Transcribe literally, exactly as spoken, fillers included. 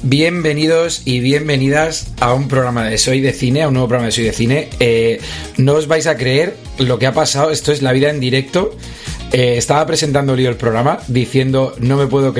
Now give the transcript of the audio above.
Bienvenidos y bienvenidas a un programa de Soy de Cine, a un nuevo programa de Soy de Cine. Eh, no os vais a creer lo que ha pasado, esto es la vida en directo. Eh, estaba presentando yo el programa diciendo no me puedo creer